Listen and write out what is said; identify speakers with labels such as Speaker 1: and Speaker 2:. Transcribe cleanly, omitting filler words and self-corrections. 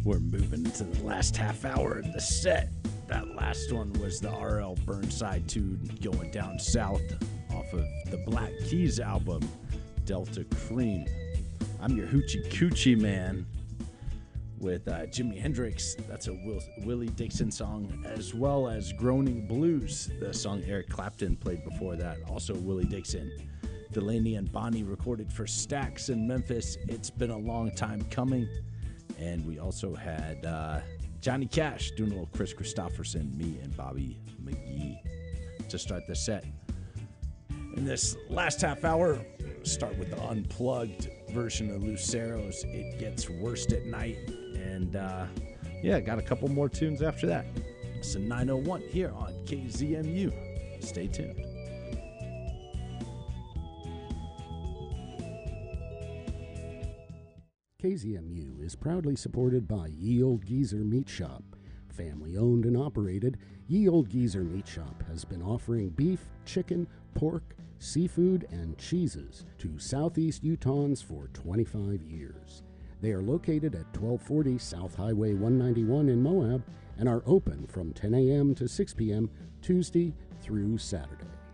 Speaker 1: We're moving into the last half hour of the set. That last one was the R.L. Burnside tune, Going Down South, off of the Black Keys album, Delta Cream. I'm your Hoochie Coochie Man with Jimi Hendrix. That's a Willie Dixon song, as well as Groaning Blues, the song Eric Clapton played before that, also Willie Dixon. Delaney and Bonnie recorded for Stax in Memphis. It's been a long time coming. And we also had Johnny Cash doing a little Chris Christopherson, me and Bobby McGee to start the set. In this last half hour, start with the unplugged version of Lucero's It Gets Worst at Night. And got a couple more tunes after that. It's a 901 here on KZMU. Stay tuned.
Speaker 2: KZMU is proudly supported by Ye Old Geezer Meat Shop. Family owned and operated, Ye Old Geezer Meat Shop has been offering beef, chicken, pork, seafood, and cheeses to Southeast Utahns for 25 years. They are located at 1240 South Highway 191 in Moab and are open from 10 a.m. to 6 p.m. Tuesday through Saturday.